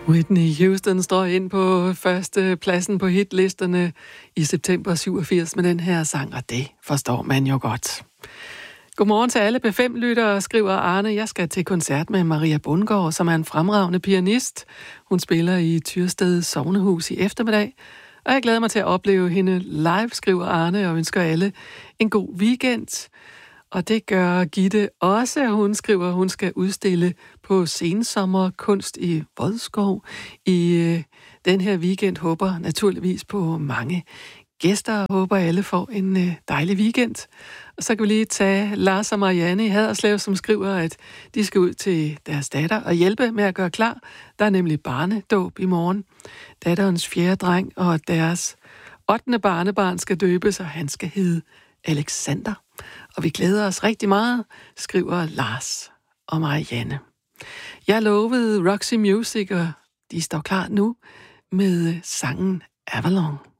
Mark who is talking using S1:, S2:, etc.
S1: Whitney Houston står ind på første pladsen på hitlisterne i september 87 med den her sang, og det forstår man jo godt. Godmorgen til alle P5-lyttere, skriver Arne. Jeg skal til koncert med Maria Bundgaard, som er en fremragende pianist. Hun spiller i Tyrsted Sognehus i eftermiddag, og jeg glæder mig til at opleve hende live, skriver Arne, og ønsker alle en god weekend. Og det gør Gitte også. Hun skriver, at hun skal udstille på sensommerkunst i Vodskov i den her weekend. Håber naturligvis på mange gæster og håber alle får en dejlig weekend. Og så kan vi lige tage Lars og Marianne i Haderslev, som skriver, at de skal ud til deres datter og hjælpe med at gøre klar. Der er nemlig barnedåb i morgen. Datterens 4. dreng og deres 8. barnebarn skal døbes, og han skal hedde Alexander. Og vi glæder os rigtig meget, skriver Lars og Marianne. Jeg lovede Roxy Music, og de står klar nu med sangen Avalon.